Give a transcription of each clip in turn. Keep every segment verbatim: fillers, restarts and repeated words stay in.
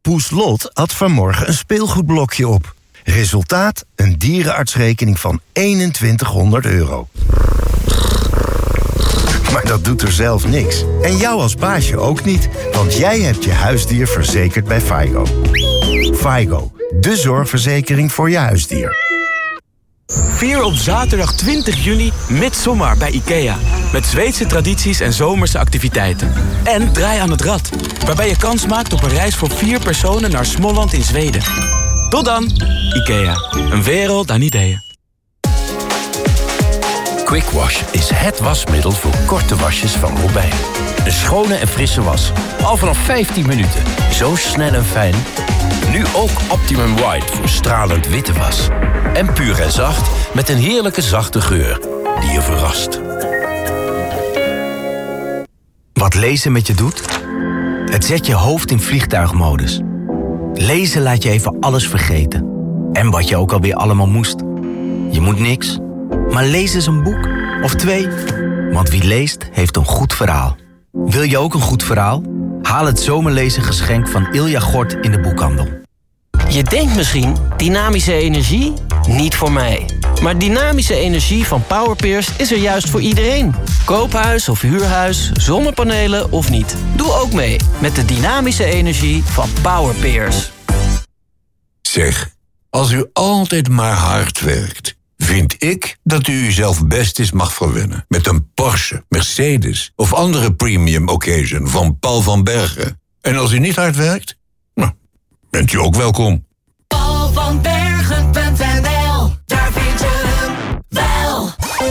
Poes Lot had vanmorgen een speelgoedblokje op. Resultaat, een dierenartsrekening van eenentwintighonderd euro. Maar dat doet er zelf niks. En jou als baasje ook niet, want jij hebt je huisdier verzekerd bij Faigo. Faigo, de zorgverzekering voor je huisdier. Vier op zaterdag twintig juni Midsommar bij IKEA. Met Zweedse tradities en zomerse activiteiten. En Draai aan het Rad, waarbij je kans maakt op een reis voor vier personen naar Småland in Zweden. Tot dan, IKEA. Een wereld aan ideeën. Quick Wash is het wasmiddel voor korte wasjes van Robijn. Een schone en frisse was. Al vanaf vijftien minuten. Zo snel en fijn. Nu ook Optimum White voor stralend witte was. En puur en zacht met een heerlijke zachte geur die je verrast. Wat lezen met je doet? Het zet je hoofd in vliegtuigmodus. Lezen laat je even alles vergeten. En wat je ook alweer allemaal moest. Je moet niks, maar lees eens een boek of twee. Want wie leest, heeft een goed verhaal. Wil je ook een goed verhaal? Haal het zomerlezen geschenk van Ilja Gort in de boekhandel. Je denkt misschien, dynamische energie? Niet voor mij. Maar dynamische energie van Powerpeers is er juist voor iedereen. Koophuis of huurhuis, zonnepanelen of niet. Doe ook mee met de dynamische energie van Powerpeers. Zeg, als u altijd maar hard werkt, vind ik dat u uzelf best eens mag verwennen met een Porsche, Mercedes of andere premium occasion van Paul van Bergen. En als u niet hard werkt, nou, bent u ook welkom. paul van bergen punt n l, daar vind je hem wel.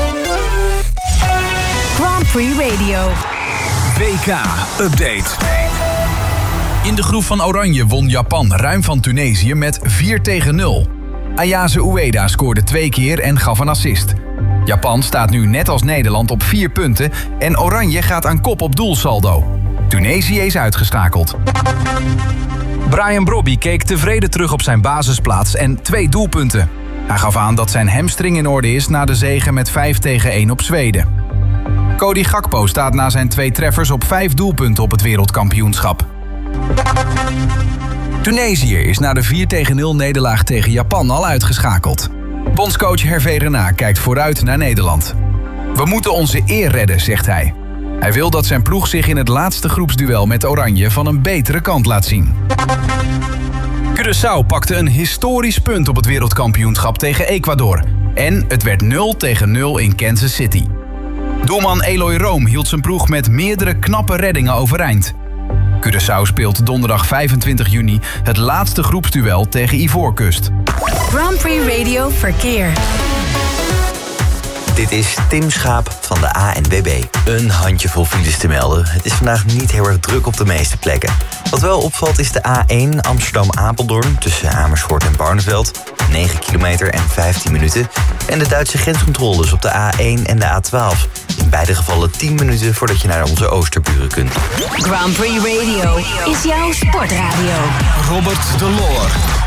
Grand Prix Radio. W K-update. In de groep van Oranje won Japan ruim van Tunesië met vier tegen nul. Ayase Ueda scoorde twee keer en gaf een assist. Japan staat nu net als Nederland op vier punten en Oranje gaat aan kop op doelsaldo. Tunesië is uitgeschakeld. Brian Brobby keek tevreden terug op zijn basisplaats en twee doelpunten. Hij gaf aan dat zijn hamstring in orde is na de zege met vijf tegen één op Zweden. Cody Gakpo staat na zijn twee treffers op vijf doelpunten op het wereldkampioenschap. Tunesië is na de vier tegen nul nederlaag tegen Japan al uitgeschakeld. Bondscoach Hervé Renard kijkt vooruit naar Nederland. We moeten onze eer redden, zegt hij. Hij wil dat zijn ploeg zich in het laatste groepsduel met Oranje van een betere kant laat zien. Curaçao pakte een historisch punt op het wereldkampioenschap tegen Ecuador. En het werd nul tegen nul in Kansas City. Doelman Eloy Room hield zijn ploeg met meerdere knappe reddingen overeind. Curaçao speelt donderdag vijfentwintig juni het laatste groepsduel tegen Ivoorkust. Grand Prix Radio Verkeer. Dit is Tim Schaap van de A N W B. Een handjevol files te melden. Het is vandaag niet heel erg druk op de meeste plekken. Wat wel opvalt is de A één Amsterdam-Apeldoorn tussen Amersfoort en Barneveld. negen kilometer en vijftien minuten. En de Duitse grenscontroles op de A één en de A twaalf. In beide gevallen tien minuten voordat je naar onze oosterburen kunt. Grand Prix Radio is jouw sportradio. Robert de Loor.